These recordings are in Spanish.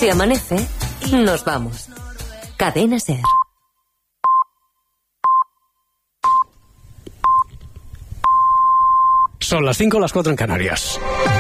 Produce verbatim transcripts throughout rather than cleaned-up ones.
Si amanece, nos vamos. Cadena SER. Son las cinco, las cuatro en Canarias.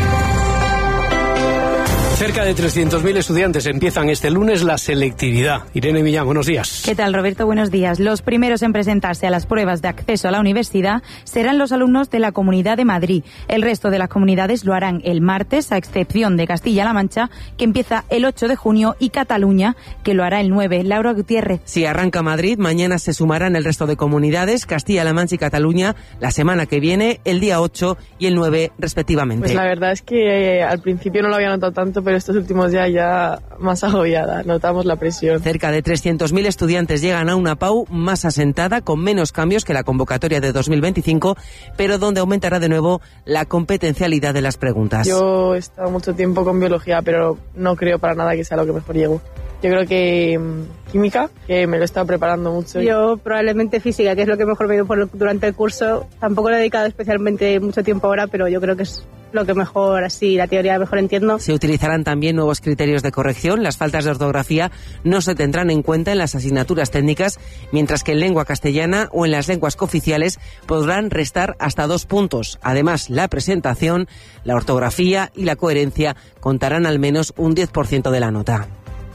Cerca de trescientos mil estudiantes empiezan este lunes la selectividad. Irene Millán, buenos días. ¿Qué tal, Roberto? Buenos días. Los primeros en presentarse a las pruebas de acceso a la universidad serán los alumnos de la Comunidad de Madrid. El resto de las comunidades lo harán el martes, a excepción de Castilla-La Mancha, que empieza el ocho de junio, y Cataluña, que lo hará el nueve. Laura Gutiérrez. Si arranca Madrid, mañana se sumarán el resto de comunidades, Castilla-La Mancha y Cataluña, la semana que viene, el día ocho y el nueve, respectivamente. Pues la verdad es que eh, al principio no lo había notado tanto, pero estos últimos días ya más agobiada, notamos la presión. Cerca de trescientos mil estudiantes llegan a una P A U más asentada, con menos cambios que la convocatoria de dos mil veinticinco, pero donde aumentará de nuevo la competencialidad de las preguntas. Yo he estado mucho tiempo con biología, pero no creo para nada que sea lo que mejor llego. Yo creo que um, química, que me lo he estado preparando mucho. Yo probablemente física, que es lo que mejor me he ido por, durante el curso. Tampoco le he dedicado especialmente mucho tiempo ahora, pero yo creo que es lo que mejor, así, la teoría mejor entiendo. Se utilizarán también nuevos criterios de corrección. Las faltas de ortografía no se tendrán en cuenta en las asignaturas técnicas, mientras que en lengua castellana o en las lenguas cooficiales podrán restar hasta dos puntos. Además, la presentación, la ortografía y la coherencia contarán al menos un diez por ciento de la nota.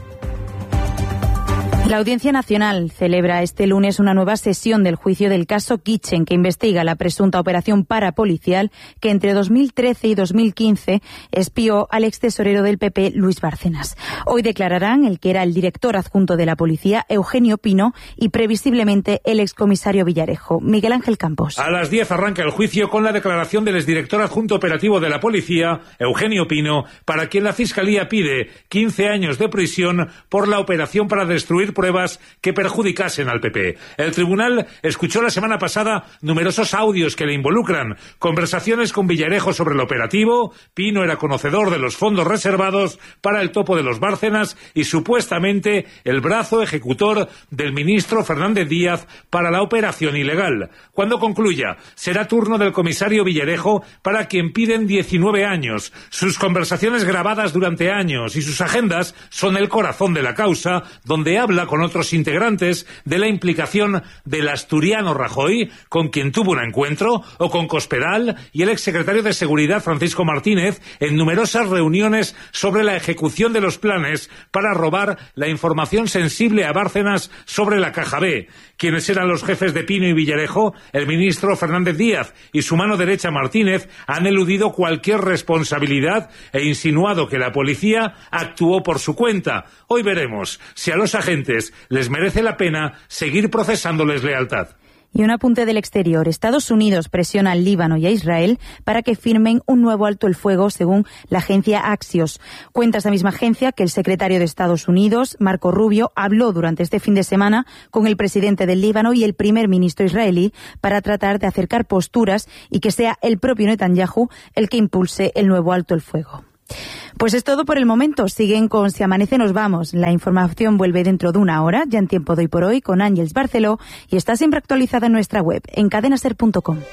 La Audiencia Nacional celebra este lunes una nueva sesión del juicio del caso Kitchen, que investiga la presunta operación parapolicial que entre dos mil trece y dos mil quince espió al extesorero del P P, Luis Bárcenas. Hoy declararán el que era el director adjunto de la policía, Eugenio Pino, y previsiblemente el excomisario Villarejo. Miguel Ángel Campos. A las diez arranca el juicio con la declaración del exdirector adjunto operativo de la policía, Eugenio Pino, para quien la Fiscalía pide quince años de prisión por la operación para destruir pruebas que perjudicasen al P P. El tribunal escuchó la semana pasada numerosos audios que le involucran, conversaciones con Villarejo sobre el operativo. Pino era conocedor de los fondos reservados para el topo de los Bárcenas y supuestamente el brazo ejecutor del ministro Fernández Díaz para la operación ilegal. Cuando concluya, será turno del comisario Villarejo, para quien piden diecinueve años. Sus conversaciones grabadas durante años y sus agendas son el corazón de la causa, donde habla con otros integrantes de la implicación del asturiano Rajoy, con quien tuvo un encuentro, o con Cospedal y el exsecretario de Seguridad Francisco Martínez en numerosas reuniones sobre la ejecución de los planes para robar la información sensible a Bárcenas sobre la Caja B. ¿Quiénes eran los jefes de Pino y Villarejo? El ministro Fernández Díaz y su mano derecha Martínez han eludido cualquier responsabilidad e insinuado que la policía actuó por su cuenta. Hoy veremos si a los agentes les merece la pena seguir procesándoles lealtad. Y un apunte del exterior. Estados Unidos presiona al Líbano y a Israel para que firmen un nuevo alto el fuego, según la agencia Axios. Cuenta esa misma agencia que el secretario de Estados Unidos, Marco Rubio, habló durante este fin de semana con el presidente del Líbano y el primer ministro israelí para tratar de acercar posturas y que sea el propio Netanyahu el que impulse el nuevo alto el fuego. Pues es todo por el momento. Siguen con Si Amanece Nos Vamos. La información vuelve dentro de una hora, ya en Tiempo de Hoy por Hoy, con Ángeles Barceló, y está siempre actualizada en nuestra web, en cadena ser punto com.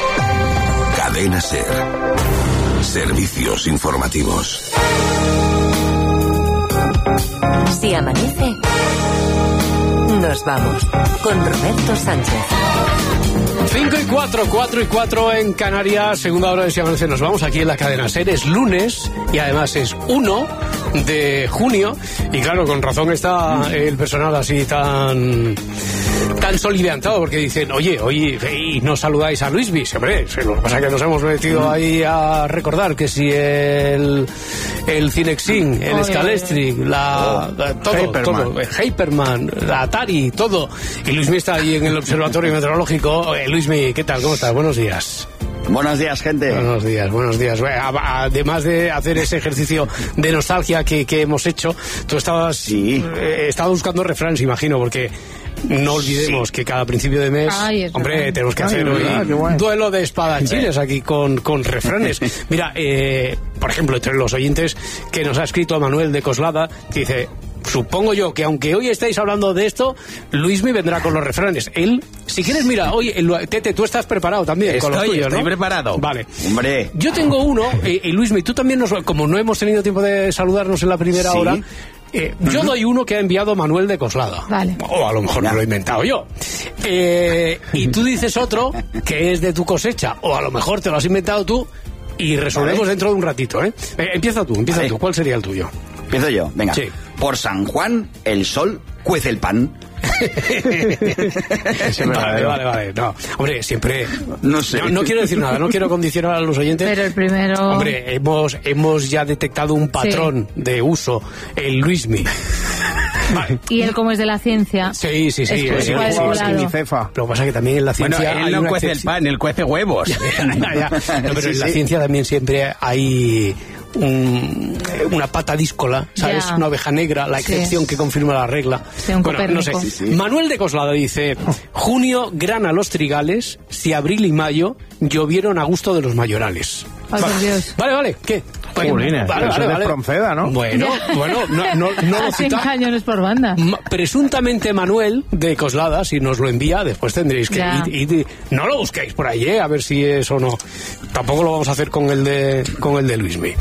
Cadena SER. Servicios informativos. Si amanece, nos vamos con Roberto Sánchez. cinco y cuatro, cuatro y cuatro en Canarias, segunda hora de Si Amanece. Nos vamos aquí en la cadena SER. Es lunes y además es uno de junio. Y claro, con razón está el personal así tan tan soliviantado, porque dicen, oye, oye, y no saludáis a Luismi. Hombre, lo que pasa es que nos hemos metido ahí a recordar que si el el Cinexin, el Scalestri, la, la todo, Hyperman. todo, el Hyperman, la Atari, todo. Y Luismi está ahí en el observatorio meteorológico. Eh, Luismi, ¿qué tal? ¿Cómo estás? Buenos días. Buenos días, gente. Buenos días, buenos días. Además de hacer ese ejercicio de nostalgia que, que hemos hecho, tú estabas, sí. eh, estabas buscando refranes, imagino, porque no olvidemos sí. que cada principio de mes, Ay, hombre, verdad. tenemos que Ay, hacer hoy un duelo de espadachines sí. aquí con, con refranes. Mira, eh, por ejemplo, entre los oyentes que nos ha escrito Manuel de Coslada, que dice... Supongo yo que aunque hoy estáis hablando de esto, Luismi vendrá con los refranes. Él, si quieres, mira, oye, Tete, tú estás preparado también estoy, con los tuyos, ¿no? Estoy preparado. Vale. Hombre. Yo tengo uno, y, y Luismi, tú también nos... Como no hemos tenido tiempo de saludarnos en la primera ¿Sí? hora... Eh, yo doy uno que ha enviado Manuel de Coslada. Vale. O a lo mejor me lo he inventado yo. Eh, y tú dices otro que es de tu cosecha. O a lo mejor te lo has inventado tú y resolvemos vale. dentro de un ratito, ¿eh? eh empieza tú, empieza vale. tú. ¿Cuál sería el tuyo? Empiezo yo, venga. Sí. Por San Juan, el sol cuece el pan. vale, vale, vale. No, hombre, siempre. No sé. No, no quiero decir nada, no quiero condicionar a los oyentes. Pero el primero. Hombre, hemos, hemos ya detectado un patrón sí. de uso, el Luismi. Vale. Y él, como es de la ciencia. Sí, sí, sí. Es, sí, es sí, sí, sí, sí. Lo que pasa es que también en la ciencia. Bueno, él no cuece el pan, él cuece huevos. ya, ya. No, pero sí, en la sí. ciencia también siempre hay. Un, una pata díscola, ¿sabes? Yeah. Una oveja negra, la excepción sí. que confirma la regla. Sí, un bueno, no sé. Sí, sí. Manuel de Coslada dice: junio grana los trigales, si abril y mayo llovieron a gusto de los mayorales. Ay, por Dios. Vale, vale, ¿qué? Pues, Jolines, vale, vale, vale. Pronceda, ¿no? Bueno, bueno, no, no, no lo cita. cañones por banda. Ma, presuntamente Manuel de Coslada, si nos lo envía, después tendréis que ir. Y, y, no lo busquéis por ahí, ¿eh? A ver si es o no. Tampoco lo vamos a hacer con el de con el de Luismi.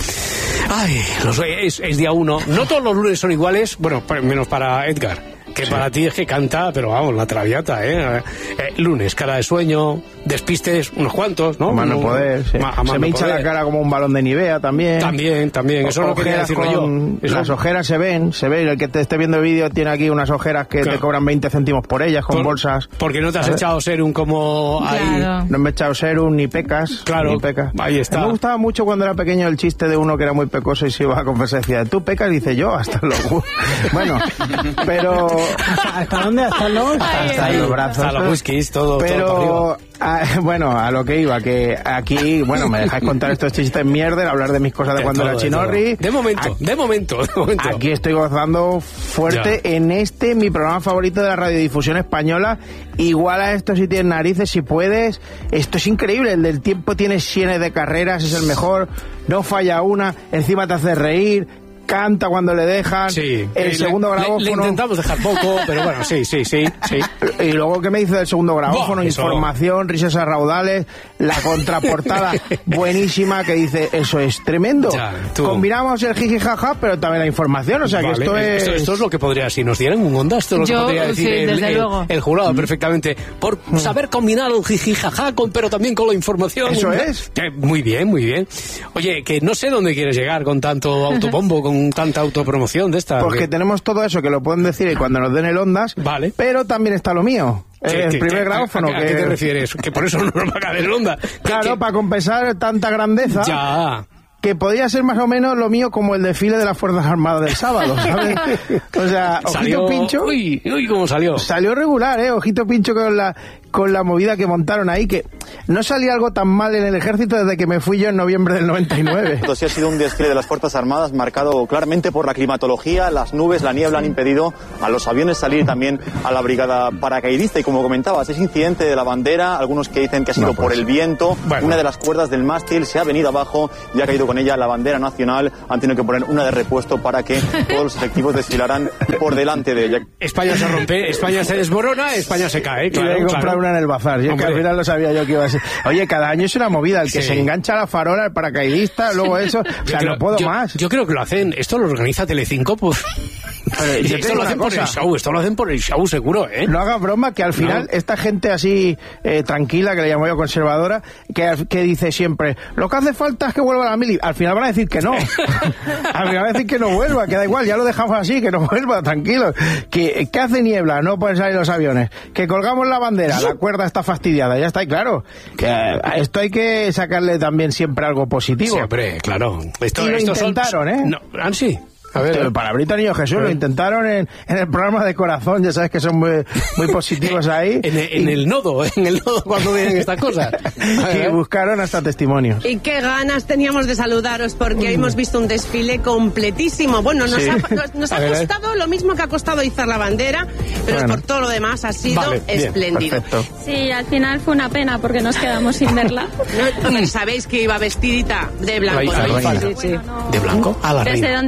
Ay, los, es, es día uno. No todos los lunes son iguales, bueno, menos para Edgar. Que sí. para ti es que canta, pero vamos, la traviata, ¿eh? eh lunes, cara de sueño, despistes, unos cuantos, ¿no? A mano poder, sí. Ma, a mano se me hincha poder. La cara como un balón de Nivea también. También, también, eso no quería decirlo yo. Eso... Las ojeras se ven, se ven, el que te esté viendo el vídeo tiene aquí unas ojeras que claro. te cobran veinte céntimos por ellas, con por, bolsas. Porque no te has echado serum como ahí. Claro. No me he echado serum, ni pecas. Claro, ni pecas. Ahí está. Me gustaba mucho cuando era pequeño el chiste de uno que era muy pecoso y se iba a confesar y decía, tú pecas, dice yo, hasta luego. Bueno, pero... ¿Hasta dónde? ¿Hasta los? Hasta, hasta los brazos. Hasta los whiskies, todo. Pero, todo a, bueno, a lo que iba, que aquí, bueno, me dejáis contar estos chistes mierder, hablar de mis cosas de, de cuando todo, era Chinorri. De, de momento, aquí, de momento, de momento. Aquí estoy gozando fuerte ya. En este, mi programa favorito de la radiodifusión española. Igual a esto si tienes narices, si puedes. Esto es increíble, el del tiempo tiene cienes de carreras, es el mejor, no falla una, encima te hace reír. Canta cuando le dejan, sí. el le, segundo grabófono... Le, le intentamos dejar poco, pero bueno, sí, sí, sí, sí. Y luego, ¿qué me dice del segundo grabófono? Buah, información, eso... risas a raudales, la contraportada buenísima que dice, eso es tremendo. Ya, combinamos el jiji jaja, pero también la información, o sea vale, que esto es... Esto, esto es lo que podría, si nos dieran un onda, esto es lo Yo, que podría decir sí, el, desde el, luego. el jurado mm. perfectamente. Por mm. saber combinar el jiji jaja, con, pero también con la información. Eso es. Que, muy bien, muy bien. Oye, que no sé dónde quieres llegar con tanto autobombo, con tanta autopromoción. De esta, porque ¿qué? Tenemos todo eso que lo pueden decir y cuando nos den el ondas, vale. Pero también está lo mío. ¿Qué, el qué, primer qué, grabófono. ¿A, a, que... ¿A qué te refieres? Que por eso no nos va a caer el onda. Claro, ¿Qué? Para compensar tanta grandeza. Ya. Que podría ser más o menos lo mío como el desfile de las Fuerzas Armadas del sábado, ¿sabes? O sea, salió, Ojito Pincho... Uy, uy, ¿cómo salió? Salió regular, ¿eh? Ojito Pincho con la, con la movida que montaron ahí, que no salía algo tan mal en el ejército desde que me fui yo en noviembre del noventa y nueve. Esto sí ha sido un desfile de las Fuerzas Armadas marcado claramente por la climatología, las nubes, la niebla han impedido a los aviones salir, también a la brigada paracaidista. Y como comentabas, ese incidente de la bandera, algunos que dicen que ha sido no, pues, por el viento, bueno. Una de las cuerdas del mástil se ha venido abajo y ha caído con ella la bandera nacional, han tenido que poner una de repuesto para que todos los efectivos desfilaran por delante de ella. España se rompe, España se desmorona, España se cae. Claro, y hay que comprar claro. una en el bazar. Y es que al final lo sabía yo que iba a ser. Oye, cada año es una movida, el que sí. se engancha a la farola, el paracaidista, luego eso. O sea, creo, no puedo yo, más. Yo creo que lo hacen, esto lo organiza Telecinco, pues. Eh, esto lo hacen cosa. por el show, esto lo hacen por el show seguro, ¿eh? No haga broma, que al final no. esta gente así eh, tranquila, que le llamo yo conservadora, que, que dice siempre, lo que hace falta es que vuelva la mili. Al final van a decir que no. Al final van a decir que no vuelva, que da igual, ya lo dejamos así, que no vuelva, tranquilo. Que, que hace niebla, no pueden salir los aviones. Que colgamos la bandera, la cuerda está fastidiada, ya está, y claro. Que a esto hay que sacarle también siempre algo positivo. Siempre, claro. Esto, y lo intentaron, son... ¿eh? No, ah, sí. A ver, el palabrita Niño Jesús lo intentaron en, en el programa de Corazón, ya sabes que son muy, muy positivos ahí. en, el, en y, el nodo, en el nodo cuando vienen estas cosas. Y buscaron hasta testimonios. Y qué ganas teníamos de saludaros porque mm. hemos visto un desfile completísimo. Bueno, nos sí. ha, nos, nos ha ver, costado lo mismo que ha costado izar la bandera, pero bueno. por todo lo demás ha sido vale, espléndido. Bien, sí, al final fue una pena porque nos quedamos sin verla. No, sabéis que iba vestidita de blanco. ¿No? Sí, sí. ¿De blanco? A la Desde reina. donde estábamos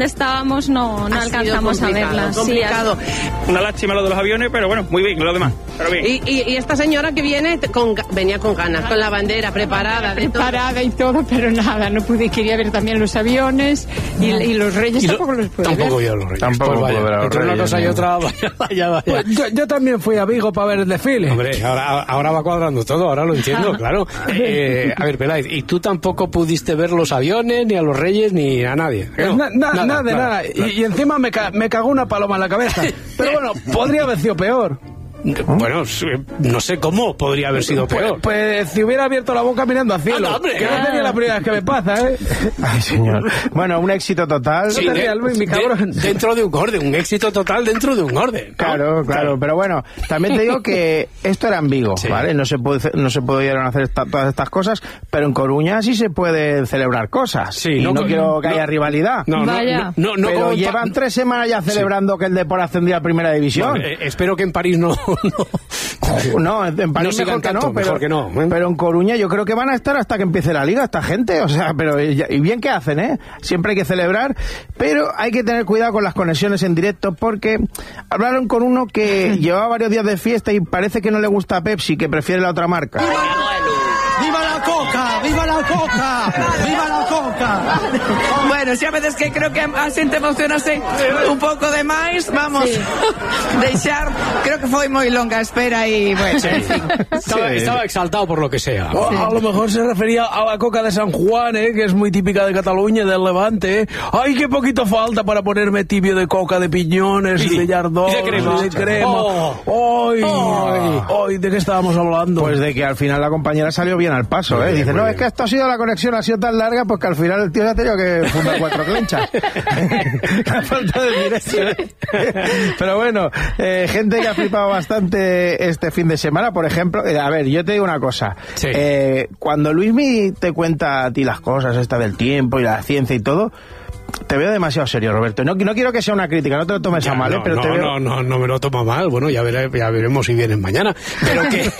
íbamos no, no alcanzamos a verlas. Complicado. Sí, Una lástima lo de los aviones, pero bueno, muy bien, lo demás. Pero bien. Y, y, y esta señora que viene con, venía con ganas, con la bandera preparada. De preparada todo. y todo, pero nada, no pude. Quería ver también los aviones y, y los reyes. Y lo, tampoco los pude tampoco ver. yo los reyes. Tampoco pues vaya, puedo ver a los entre reyes, una cosa no. y otra, vaya, vaya, vaya. Pues yo, yo también fui a Vigo para ver el desfile. Hombre, ahora, ahora va cuadrando todo, ahora lo entiendo, claro. Eh, a ver, Peláez, ¿y tú tampoco pudiste ver los aviones, ni a los reyes, ni a nadie? ¿No? Na, na, nada, nada de nada, nada. nada. Y, y encima me, ca me cagó una paloma en la cabeza. Pero bueno, podría haber sido peor. Bueno, no sé cómo podría haber sido peor. Pues, pues si hubiera abierto la boca mirando al cielo. Ah, no, hombre. Que no sería la primera vez que me pasa, ¿eh? Ay, señor. Bueno, un éxito total. Sí, de, Luis, mi cabrón. De, dentro de un orden, un éxito total dentro de un orden, ¿no? Claro, claro, claro. Pero bueno, también te digo que esto era en Vigo, sí. ¿vale? No se puede, no se pudieron hacer esta, todas estas cosas, pero en Coruña sí se pueden celebrar cosas. Sí, y no, no quiero que no, haya rivalidad. No, no, no, no, no, pero no llevan pa... tres semanas ya celebrando sí. que el Depor ascendía a Primera División. Bueno, eh, espero que en París no... no. No, en París no mejor, que tanto, no, pero, mejor que no. ¿eh? Pero en Coruña yo creo que van a estar hasta que empiece la liga esta gente, o sea, pero y bien que hacen, ¿eh? Siempre hay que celebrar, pero hay que tener cuidado con las conexiones en directo porque hablaron con uno que llevaba varios días de fiesta y parece que no le gusta a Pepsi, que prefiere la otra marca. ¡Viva la Coca! ¡Viva la Coca! ¡Viva la Coca! Bueno, si a veces que creo que a xente emocionase un pouco de máis, vamos sí. deixar, creo que foi moi longa a espera y bueno, sí. en fin. Estaba, sí. estaba exaltado por lo que sea. O, sí. A lo mejor se refería a la Coca de San Juan, ¿eh? Que es muy típica de Cataluña, del Levante, ¿eh? Ay, qué poquito falta para ponerme tibio de coca, de piñones, y, de yardón, y de crema. Y de crema. Oh. Ay, ay, ay, ¿de qué estábamos hablando? Pues de que al final la compañera salió bien al paso, ¿eh? Dice, no, bien. Es que esto ha sido, la conexión ha sido tan larga, pues que al final el tío ya ha tenido que fundar cuatro clenchas. La falta de dirección. Pero bueno, eh, gente que ha flipado bastante este fin de semana, por ejemplo, eh, a ver, yo te digo una cosa. Sí. Eh, cuando Luismi te cuenta a ti las cosas, esta del tiempo y la ciencia y todo, te veo demasiado serio, Roberto. No, no quiero que sea una crítica, no te lo tomes ya, a mal, no, ¿eh? Pero no, te veo... no, no, no me lo tomo mal. Bueno, ya, veré, ya veremos si vienes mañana. Pero que,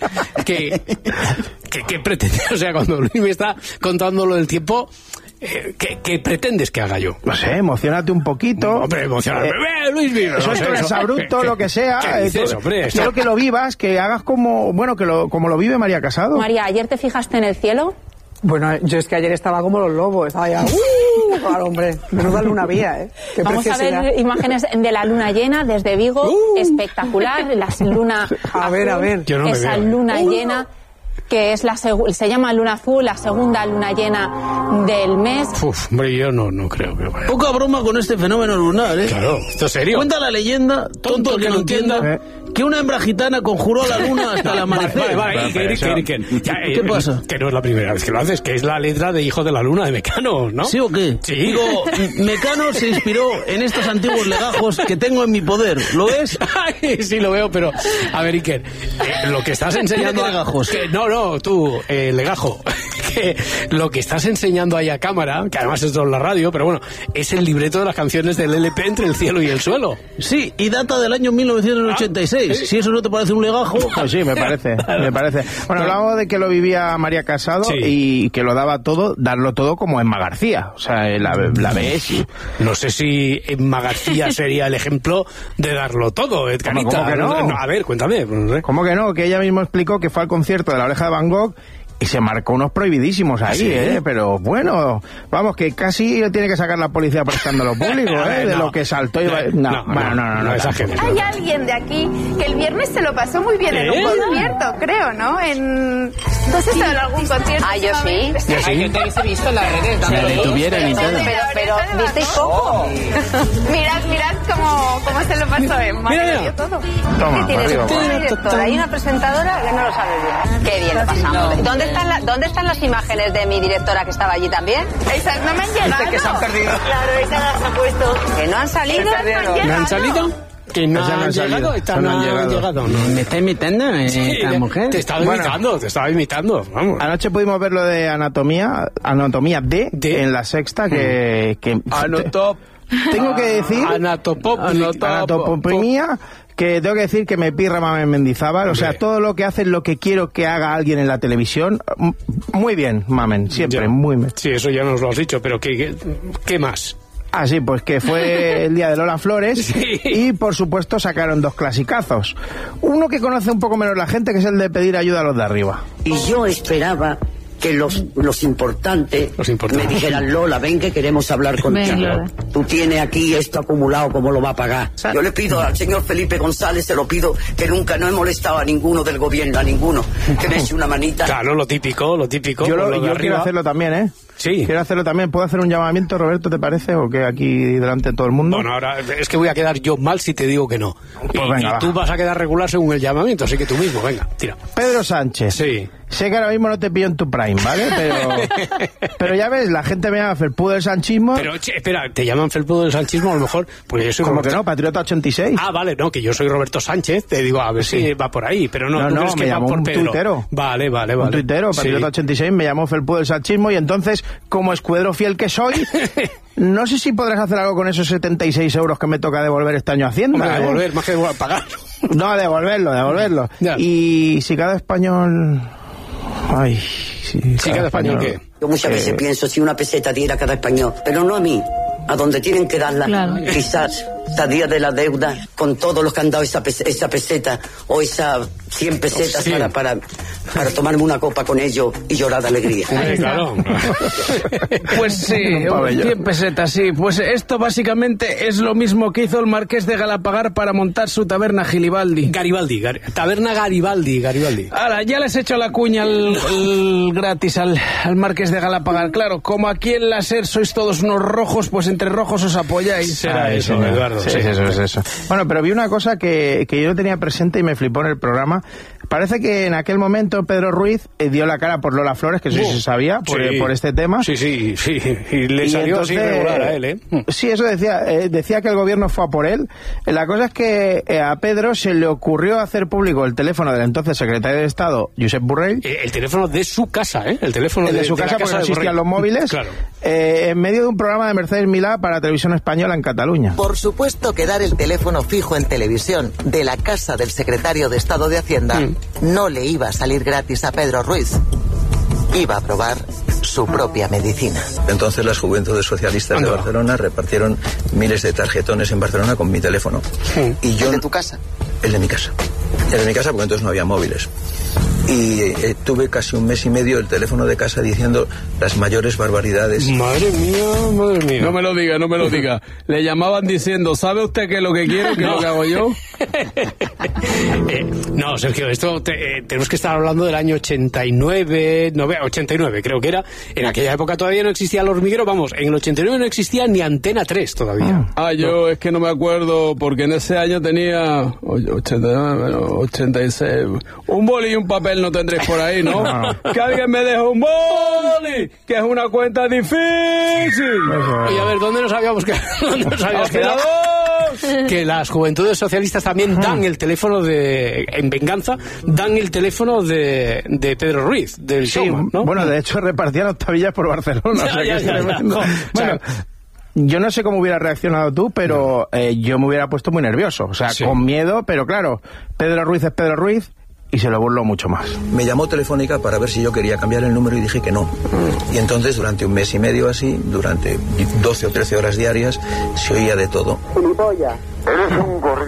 que, que, que pretende, o sea, cuando Luis me está contando lo del tiempo, eh, ¿qué, ¿qué pretendes que haga yo? No sé, emocionate un poquito. No, hombre, emocionarme. Eh, Luis, mira, eso no es sé, un exabrupto, lo que sea. ¿Qué dices, eh, hombre? Quiero que lo vivas, que hagas como, bueno, que lo, como lo vive María Casado. María, ¿ayer te fijaste en el cielo? Bueno, yo es que ayer estaba como los lobos, estaba ya... ¡Uh! Claro, hombre, menuda luna vía, ¿eh? Qué Vamos a ver imágenes de la luna llena desde Vigo, uh, espectacular, la luna A ver, a ver. Yo no esa me veo. luna uh. llena que es la se llama luna azul, la segunda luna llena del mes. Uf, hombre, yo no, no creo que vaya. Poca broma con este fenómeno lunar, ¿eh? Claro, esto es serio. Cuenta la leyenda, tonto el que no entienda, ¿eh? Que una hembra gitana conjuró a la luna hasta el amanecer. Vale, vale, vale. ¿Qué, qué, qué, qué, ¿Qué pasa? Que no es la primera vez que lo haces, que es la letra de Hijo de la Luna de Mecano, ¿no? ¿Sí o qué? Sí. Digo, Mecano se inspiró en estos antiguos legajos que tengo en mi poder. ¿Lo ves? Ay, sí, lo veo, pero... A ver, Iker, eh, lo que estás enseñando... ¿Qué legajos? Que, no, no, tú, eh, legajo. Que lo que estás enseñando ahí a cámara, que además es en la radio, pero bueno, es el libreto de las canciones del L P Entre el cielo y el suelo. Sí, y data del año mil novecientos ochenta y seis. Ah, ¿sí? Si eso no te parece un legajo... Pues sí, me parece, me parece. Bueno, hablamos de que lo vivía María Casado, sí, y que lo daba todo, darlo todo como Emma García. O sea, la, la ves y... No sé si Emma García sería el ejemplo de darlo todo, ¿eh, Carita? ¿Cómo que no? No, a ver, cuéntame. ¿Cómo que no? Que ella misma explicó que fue al concierto de La Oreja de Van Gogh y se marcó unos prohibidísimos ahí, ¿sí? ¿eh? Pero bueno, vamos, que casi tiene que sacar la policía por escándalo público, ¿eh? De no, lo que saltó y... No, no, no, no, no, no, no exageres. Hay alguien de aquí que el viernes se lo pasó muy bien, ¿eh?, en un concierto, creo, ¿no? En... ¿Tú has estado en algún concierto? Ah, yo sí. Yo sí. Ay, yo te he visto en las redes. Se detuvieron y todo. Pero, pero, ¿visteis poco? Mirad, mirad cómo, cómo se lo pasó Emma. Mira, mira. Todo. Toma, Tienes arriba, una directora y una presentadora que no lo sabe bien. Qué bien lo pasamos. ¿Dónde están, la, ¿Dónde están las imágenes de mi directora que estaba allí también? Esas no me han llegado. Que se han perdido. Claro, esas las ha puesto. ¿Que no han salido? ¿No han salido? Que no, no han llegado, esta no, no han llegado. llegado no. ¿Me está imitando eh, sí, esta mujer? Te estaba bueno, imitando, te estaba imitando. Vamos. Anoche pudimos ver lo de Anatomía, Anatomía D, ¿De? En La Sexta, que... que Anotop. Tengo que decir... Anatopop. Anatopopimía... Que tengo que decir que me pirra Mamen Mendizábal, o sea, Bien. Todo lo que hace es lo que quiero que haga alguien en la televisión. Muy bien, Mamen, siempre, ya. muy bien. Sí, eso ya nos lo has dicho, pero ¿qué, qué, qué más? Ah, sí, pues que fue el día de Lola Flores sí. Y por supuesto sacaron dos clasicazos. Uno que conoce un poco menos la gente, que es el de pedir ayuda a los de arriba. Y yo esperaba que los, los importantes los importantes me dijeran, Lola, ven que queremos hablar contigo. Tú tienes aquí esto acumulado, ¿cómo lo va a pagar? Yo le pido al señor Felipe González, se lo pido, que nunca no he molestado a ninguno del gobierno, a ninguno, que me eche una manita. Claro, lo típico, lo típico. Yo, lo, lo yo quiero hacerlo también, ¿eh? Sí. Quiero hacerlo también. ¿Puedo hacer un llamamiento, Roberto, te parece? ¿O que aquí delante de todo el mundo? Bueno, ahora es que voy a quedar yo mal si te digo que no. Pues y, venga, y tú vas a quedar regular según el llamamiento, así que tú mismo, venga, tira. Pedro Sánchez. Sí. Sé que ahora mismo no te pillo en tu prime, ¿vale? Pero, pero ya ves, la gente me llama felpudo del sanchismo. Pero, che, espera, ¿te llaman felpudo del sanchismo a lo mejor? Porque yo soy ¿Cómo Roberto... que no? Patriota ochenta y seis. Ah, vale, no, que yo soy Roberto Sánchez. Te digo, a ver sí. si va por ahí, pero no, no, ¿tú no crees me que llamó va por un Pedro? tuitero. Vale, vale, vale. Un tuitero, Patriota sí. ochenta y seis, me llamó felpudo del sanchismo y entonces, como escudero fiel que soy... No sé si podrás hacer algo con esos setenta y seis euros que me toca devolver este año a Hacienda. Hombre, ¿eh? devolver, más que pagar. No, devolverlo, devolverlo. Ya. Y si cada español... Ay, sí, cada, ¿Sí, cada español, español qué? Yo muchas eh... veces pienso si una peseta diera a cada español, pero no a mí, a donde tienen que darla, claro. Quizás salía de la deuda con todos los que han dado esa, pes esa peseta o esas cien pesetas sí. para, para, para tomarme una copa con ellos y llorar de alegría. Sí, claro. Pues sí, cien pesetas, sí. Pues esto básicamente es lo mismo que hizo el marqués de Galapagar para montar su taberna Gilibaldi. Garibaldi, Gar taberna Garibaldi, Garibaldi. Ahora, ya les he hecho la cuña al, al gratis al, al marqués de Galapagar. Claro, como aquí en la SER sois todos unos rojos, pues entre rojos os apoyáis. Será ah, eso, señor. Eduardo. Sí, sí, eso es eso. Bueno, pero vi una cosa que, que yo no tenía presente y me flipó en el programa. Parece que en aquel momento Pedro Ruiz eh, dio la cara por Lola Flores, que eso sí se sabía, por, sí. por este tema. Sí, sí, sí. Y le y salió entonces, así regular a él, ¿eh? Sí, eso decía. Eh, decía que el gobierno fue a por él. La cosa es que eh, a Pedro se le ocurrió hacer público el teléfono del entonces secretario de Estado, Josep Borrell. Eh, el teléfono de su casa, ¿eh? El teléfono el de, de su casa, de porque no existían los móviles. Claro. Eh, en medio de un programa de Mercedes Milá para Televisión Española en Cataluña. Por supuesto que dar el teléfono fijo en televisión de la casa del secretario de Estado de Hacienda mm. no le iba a salir gratis a Pedro Ruiz. Iba a probar su propia medicina. Entonces las Juventudes Socialistas Ando. de Barcelona repartieron miles de tarjetones en Barcelona con mi teléfono. Sí. Y yo, ¿El de tu casa? El de mi casa. El de mi casa porque entonces no había móviles. Y eh, tuve casi un mes y medio el teléfono de casa diciendo las mayores barbaridades. Madre mía, madre mía. No me lo diga, no me lo diga. Le llamaban diciendo, ¿sabe usted qué es lo que quiero, qué no. es lo que hago yo? eh, no, Sergio, esto te, eh, tenemos que estar hablando del año ochenta y nueve, ochenta y nueve creo que era. En aquella época todavía no existía el hormiguero, vamos, en el ochenta y nueve no existía ni Antena tres todavía. Ah, yo no. es que no me acuerdo, porque en ese año tenía ochenta y nueve, ochenta y seis, un boli y un papel no tendréis por ahí, ¿no? no. Que alguien me deje un boli, que es una cuenta difícil. Oye, a ver, ¿dónde nos habíamos quedado? ¿Dónde nos habíamos quedado? Que las Juventudes Socialistas también dan el teléfono de, en venganza, dan el teléfono de, de Pedro Ruiz, del sí, showman, ¿no? Bueno, de hecho repartían octavillas por Barcelona. Ya, o sea, ya, que ya, ya, bueno, o sea, yo no sé cómo hubiera reaccionado tú, pero eh, yo me hubiera puesto muy nervioso. O sea, sí. con miedo, pero claro, Pedro Ruiz es Pedro Ruiz. Y se lo burló mucho más. Me llamó Telefónica para ver si yo quería cambiar el número y dije que no. Y entonces durante un mes y medio así, durante doce o trece horas diarias, se oía de todo. ¡Gilipollas! Eres un gorrión.